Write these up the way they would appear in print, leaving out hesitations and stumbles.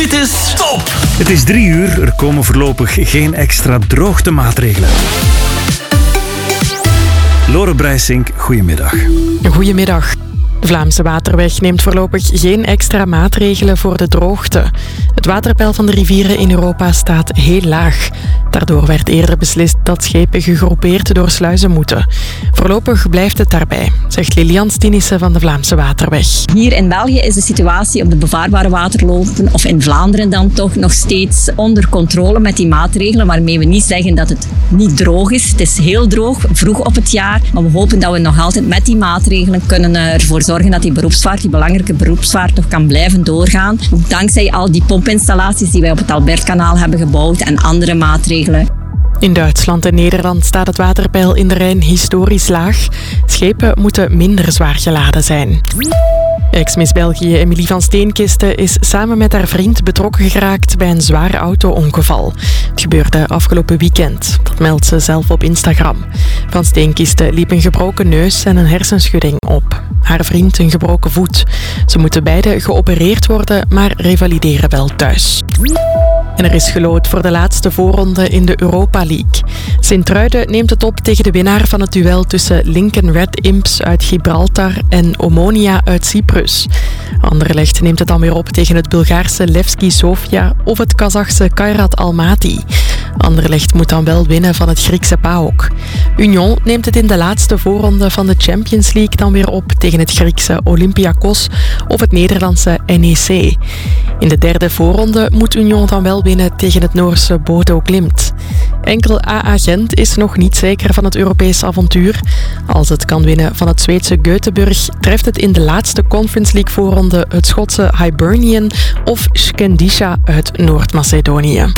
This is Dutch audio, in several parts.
Dit is Top. Het is 3 uur, er komen voorlopig geen extra droogtemaatregelen. Lore Breisink, goedemiddag. Goedemiddag. De Vlaamse Waterweg neemt voorlopig geen extra maatregelen voor de droogte. Het waterpeil van de rivieren in Europa staat heel laag. Daardoor werd eerder beslist dat schepen gegroepeerd door sluizen moeten. Voorlopig blijft het daarbij, zegt Lilian Stinissen van de Vlaamse Waterweg. Hier in België is de situatie op de bevaarbare waterlopen, of in Vlaanderen dan toch, nog steeds onder controle met die maatregelen, waarmee we niet zeggen dat het niet droog is. Het is heel droog, vroeg op het jaar, maar we hopen dat we nog altijd met die maatregelen kunnen ervoor zorgen dat die beroepsvaart, die belangrijke beroepsvaart, toch kan blijven doorgaan. Dankzij al die pompinstallaties die wij op het Albertkanaal hebben gebouwd en andere maatregelen. In Duitsland en Nederland staat het waterpeil in de Rijn historisch laag. Schepen moeten minder zwaar geladen zijn. Ex-Miss België Emilie van Steenkiste is samen met haar vriend betrokken geraakt bij een zwaar auto-ongeval. Het gebeurde afgelopen weekend. Dat meldt ze zelf op Instagram. Van Steenkiste liep een gebroken neus en een hersenschudding op. Haar vriend een gebroken voet. Ze moeten beide geopereerd worden, maar revalideren wel thuis. En er is geloot voor de laatste voorronde in de Europa League. Sint-Truiden neemt het op tegen de winnaar van het duel tussen Lincoln Red Imps uit Gibraltar en Omonia uit Cyprus. Anderlecht neemt het dan weer op tegen het Bulgaarse Levski Sofia of het Kazachse Kairat Almaty. Anderlecht moet dan wel winnen van het Griekse PAOK. Union neemt het in de laatste voorronde van de Champions League dan weer op tegen het Griekse Olympiakos of het Nederlandse NEC. In de derde voorronde moet Union dan wel winnen tegen het Noorse Bodo Glimt. Enkel AA Gent is nog niet zeker van het Europese avontuur. Als het kan winnen van het Zweedse Göteborg, treft het in de laatste Conference League voorronde het Schotse Hibernian of Scandisha uit Noord-Macedonië.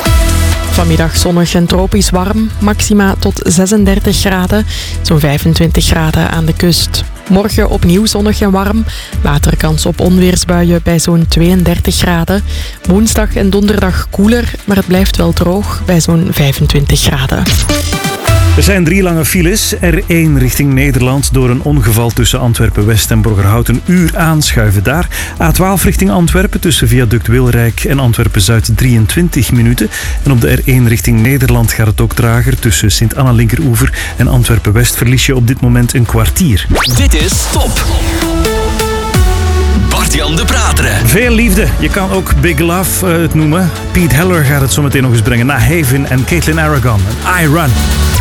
Vanmiddag zonnig en tropisch warm, maxima tot 36 graden, zo'n 25 graden aan de kust. Morgen opnieuw zonnig en warm, later kans op onweersbuien bij zo'n 32 graden. Woensdag en donderdag koeler, maar het blijft wel droog bij zo'n 25 graden. Er zijn 3 lange files. R1 richting Nederland door een ongeval tussen Antwerpen-West en Borgerhout. Een uur aanschuiven daar. A12 richting Antwerpen tussen Viaduct Wilrijk en Antwerpen-Zuid 23 minuten. En op de R1 richting Nederland gaat het ook trager. Tussen Sint-Anna-Linkeroever en Antwerpen-West verlies je op dit moment een kwartier. Dit is Top. Bart-Jan de Prateren. Veel liefde. Je kan ook Big Love het noemen. Pete Heller gaat het zo meteen nog eens brengen. Na Haven en Caitlin Aragon. I Run.